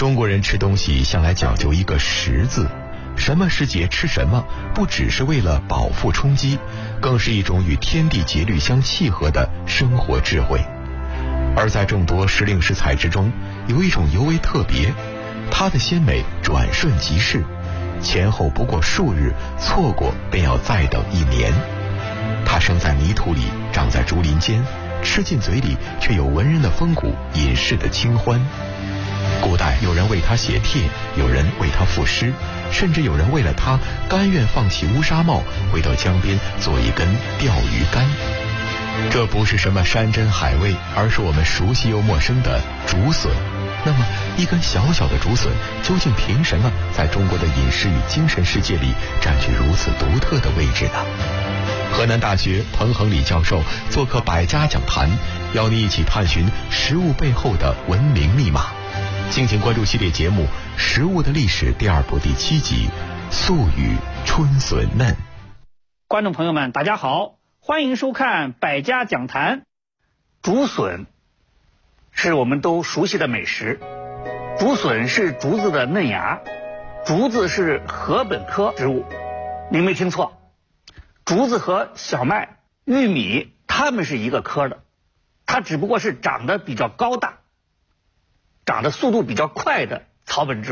中国人吃东西向来讲究一个食字，什么时节吃什么，不只是为了饱腹充饥，更是一种与天地节律相契合的生活智慧。而在众多时令食材之中，有一种尤为特别，它的鲜美转瞬即逝，前后不过数日，错过便要再等1年。它生在泥土里，长在竹林间，吃进嘴里却有文人的风骨，隐士的清欢。古代有人为它写帖，有人为它赋诗，甚至有人为了它甘愿放弃乌纱帽，回到江边做一根钓鱼竿。这不是什么山珍海味，而是我们熟悉又陌生的竹笋。那么一根小小的竹笋究竟凭什么在中国的饮食与精神世界里占据如此独特的位置呢？河南大学彭恒礼教授做客百家讲坛，邀你一起探寻食物背后的文明密码。敬请关注系列节目《食物的历史》第2部第7集《素语春笋嫩》。 观众朋友们大家好，欢迎收看百家讲坛。竹笋是我们都熟悉的美食，竹笋是竹子的嫩芽，竹子是禾本科植物。您没听错，竹子和小麦、玉米它们是一个科的，它只不过是长得比较高大，长得速度比较快的草本植物。